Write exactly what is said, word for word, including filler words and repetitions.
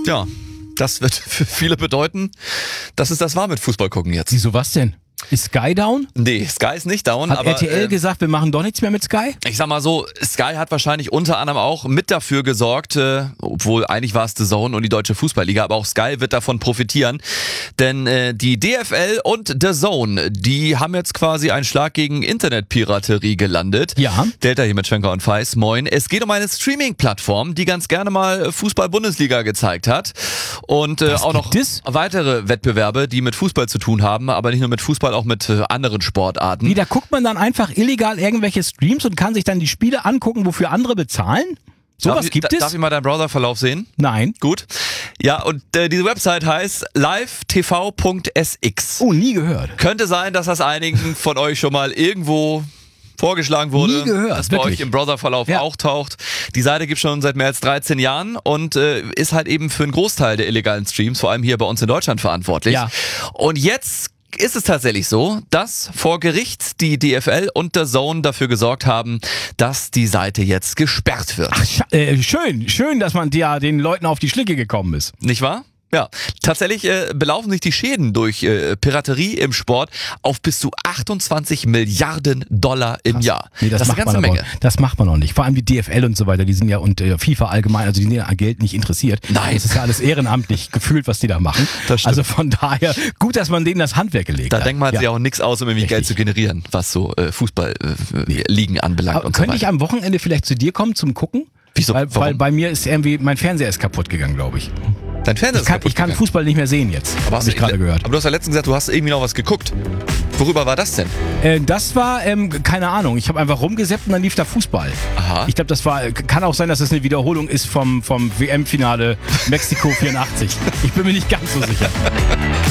Ja, das wird für viele bedeuten, dass es das war mit Fußball gucken jetzt. Wieso, was denn? Ist Sky down? Nee, Sky ist nicht down. Hat aber, R T L äh, gesagt, wir machen doch nichts mehr mit Sky? Ich sag mal so, Sky hat wahrscheinlich unter anderem auch mit dafür gesorgt, äh, obwohl eigentlich war es The Zone und die Deutsche Fußballliga, aber auch Sky wird davon profitieren. Denn äh, die D F L und The Zone, die haben jetzt quasi einen Schlag gegen Internetpiraterie gelandet. Ja. Delta hier mit Schwenker und Feis, moin. Es geht um eine Streaming-Plattform, die ganz gerne mal Fußball-Bundesliga gezeigt hat. Und äh, Was auch noch gibt es? weitere Wettbewerbe, die mit Fußball zu tun haben, aber nicht nur mit Fußball, auch mit äh, anderen Sportarten. Wie, da guckt man dann einfach illegal irgendwelche Streams und kann sich dann die Spiele angucken, wofür andere bezahlen? Sowas darf, gibt ich, es? Darf ich mal deinen Browserverlauf sehen? Nein. Gut. Ja, und äh, diese Website heißt live t v punkt s x. Oh, nie gehört. Könnte sein, dass das einigen von euch schon mal irgendwo vorgeschlagen wurde, Nie gehört, dass bei wirklich. euch im Browserverlauf Ja. auftaucht. Die Seite gibt es schon seit mehr als dreizehn Jahren und äh, ist halt eben für einen Großteil der illegalen Streams, vor allem hier bei uns in Deutschland, verantwortlich. Ja. Und jetzt ist es tatsächlich so, dass vor Gericht die D F L und der Zone dafür gesorgt haben, dass die Seite jetzt gesperrt wird. Ach, scha- äh, schön, schön, dass man ja den Leuten auf die Schlicke gekommen ist. Nicht wahr? Ja, tatsächlich äh, belaufen sich die Schäden durch äh, Piraterie im Sport auf bis zu achtundzwanzig Milliarden Dollar im Jahr. Nee, das, das ist macht eine ganze man Menge. aber, das macht man auch nicht. Vor allem die D F L und so weiter, die sind ja und äh, FIFA allgemein, also die sind ja an Geld nicht interessiert. Nein. Das ist ja alles ehrenamtlich gefühlt, was die da machen. Das stimmt. Also von daher, gut, dass man denen das Handwerk gelegt Da hat. denkt man ja. sich auch nichts aus, um irgendwie Geld zu Richtig. generieren, was so äh, Fußball-Ligen äh, anbelangt Aber und so könnte weiter. ich am Wochenende vielleicht zu dir kommen zum Gucken? Wieso? Weil, Warum? weil bei mir ist irgendwie, mein Fernseher ist kaputt gegangen, glaube ich. Dein Fernseher Ich ist kann, kaputt ich kann gegangen. Fußball nicht mehr sehen jetzt, Aber habe hast ich du- gerade gehört. Aber du hast ja letztens gesagt, du hast irgendwie noch was geguckt. Worüber war das denn? Äh, das war, ähm, keine Ahnung, ich habe einfach rumgesäppt und dann lief da Fußball. Aha. Ich glaube, das war, kann auch sein, dass das eine Wiederholung ist vom, vom W M-Finale Mexiko vierundachtzig. Ich bin mir nicht ganz so sicher.